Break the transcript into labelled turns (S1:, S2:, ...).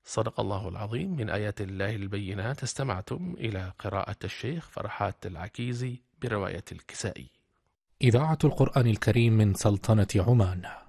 S1: صدق الله العظيم. من آيات الله البينات. استمعتم إلى قراءة الشيخ فرحات العكيزي برواية الكسائي.
S2: إذاعة القرآن الكريم من سلطنة عمان.